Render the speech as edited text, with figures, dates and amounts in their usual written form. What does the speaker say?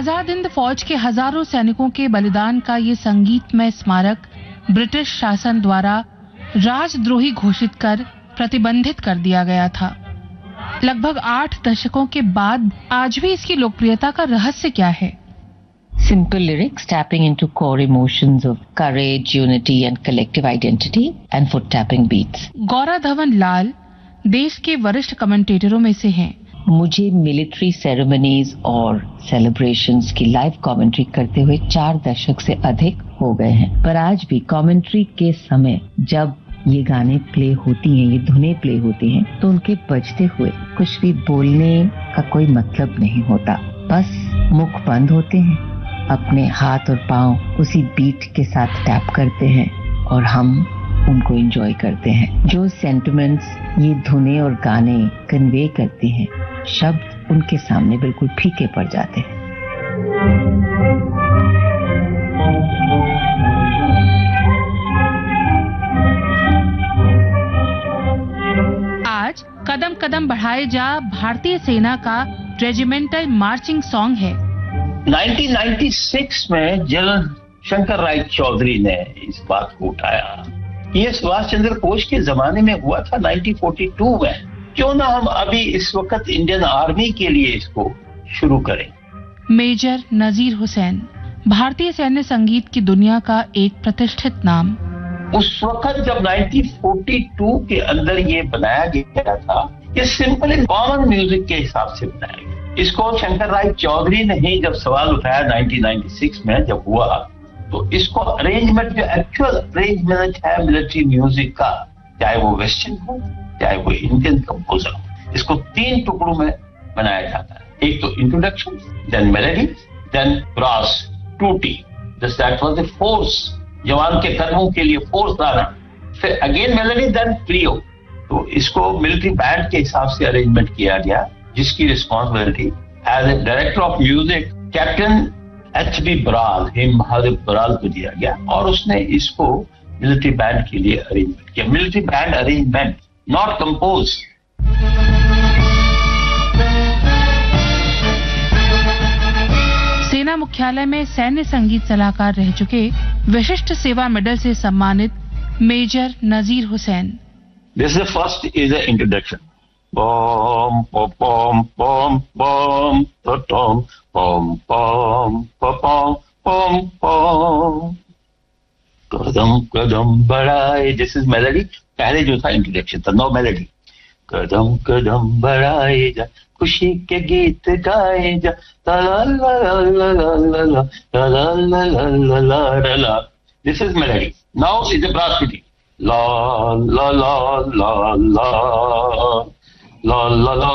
आजाद हिंद फौज के हजारों सैनिकों के बलिदान का ये संगीतमय स्मारक ब्रिटिश शासन द्वारा राजद्रोही घोषित कर प्रतिबंधित कर दिया गया था। लगभग 8 दशकों के बाद आज भी इसकी लोकप्रियता का रहस्य क्या है? Simple lyrics tapping into core emotions of courage, unity and collective identity and foot tapping beats. Gaura Dhawan लाल देश के वरिष्ठ कमेंटेटरों में से हैं। मुझे मिलिट्री सेरेमनीज और सेलिब्रेशंस की लाइव कमेंट्री करते हुए 4 दशक से अधिक हो गए हैं, पर आज भी कमेंट्री के समय जब ये गाने प्ले होती हैं, ये धुनें प्ले होती हैं, तो उनके बजते हुए कुछ भी बोलने का कोई मतलब नहीं होता। बस मुख बंद होते हैं, अपने हाथ और पांव उसी बीट के साथ टैप करते हैं और हम उनको एंजॉय करते हैं। जो सेंटिमेंट्स ये धुनें और गाने कन्वे करती हैं, शब्द उनके सामने बिल्कुल फीके पड़ जाते हैं। आज कदम कदम बढ़ाए जा भारतीय सेना का रेजिमेंटल मार्चिंग सॉन्ग है। 1996 में जनरल शंकर राय चौधरी ने इस बात को उठाया। ये सुभाष चंद्र बोस के जमाने में हुआ था 1942 में। क्यों ना हम अभी इस वक्त इंडियन आर्मी के लिए इसको शुरू करें। मेजर नजीर हुसैन भारतीय सैन्य संगीत की दुनिया का एक प्रतिष्ठित नाम। उस वक्त जब 1942 के अंदर ये बनाया गया था, ये सिंपल एंड कॉमन म्यूजिक के हिसाब से बनाया गया। इसको शंकर राय चौधरी ने ही जब सवाल उठाया 1996 में जब हुआ, तो इसको अरेंजमेंट जो एक्चुअल अरेंजमेंट है मिलिट्री म्यूजिक का, चाहे वो वेस्टर्न हो चाहे वो इंडियन कंपोजर हो, इसको 3 टुकड़ों में बनाया जाता है। एक तो introduction, then melody, then brass टूटी, दैट वाज द फोर्स, जवान के कदमों के लिए फोर्स लाना, फिर अगेन मेलोडी, देन ट्रियो। तो इसको मिलिट्री बैंड के हिसाब से अरेंजमेंट किया गया, जिसकी responsibility as a director of music captain H.B. Baral, him बहादुर बराल को दिया गया और उसने इसको मिलिट्री बैंड के लिए अरेंजमेंट किया। Military band arrangement, not compose. सेना मुख्यालय में सैन्य संगीत सलाहकार रह चुके विशिष्ट सेवा मेडल से सम्मानित major Nazir Hussain. This is first is an introduction. Bom pom pom pom pom tom pom pom pom pom pom कदम कदम बढ़ाए, दिस इज मेलोडी। पहले जो था इंट्रोडक्शन था, नो मेलोडी। कदम कदम बढ़ाए जा, खुशी के गीत गाए जा, ला ला ला ला ला ला ला ला ला। This is melody. Now is a brass beat, La La La La La La La La